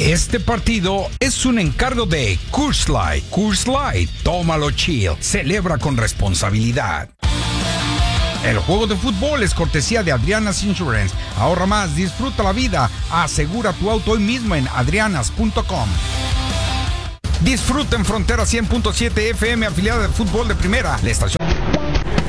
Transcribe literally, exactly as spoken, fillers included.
Este partido es un encargo de Coors Light. Coors Light, tómalo chill, celebra con responsabilidad. El juego de fútbol es cortesía de Adriana's Insurance. Ahorra más, disfruta la vida. Asegura tu auto hoy mismo en adrianas punto com. Disfruta en Frontera cien punto siete F M, afiliada de fútbol de primera. La estación...